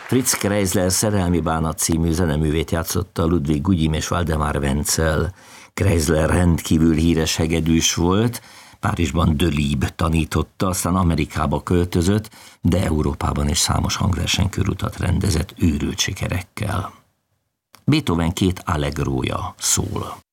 Fritz Kreisler Szerelmi bánat című zeneművét játszotta Ludwig Gugyim és Waldemar Wenzel. Kreisler rendkívül híres hegedűs volt, Párizsban de Liebe tanította, aztán Amerikába költözött, de Európában is számos hangversenykörútat rendezett őrült sikerekkel. Beethoven 2 allegrója szól.